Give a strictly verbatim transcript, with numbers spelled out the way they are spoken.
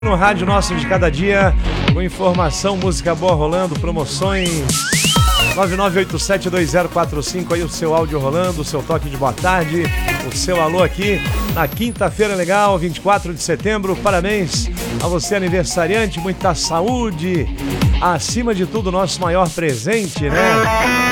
No rádio nosso de cada dia, com informação, música boa rolando, promoções. nove nove oito sete dois zero quatro cinco, aí o seu áudio rolando, o seu toque de boa tarde, o seu alô aqui na quinta-feira legal, vinte e quatro de setembro. Parabéns a você, aniversariante, muita saúde, acima de tudo, nosso maior presente, né?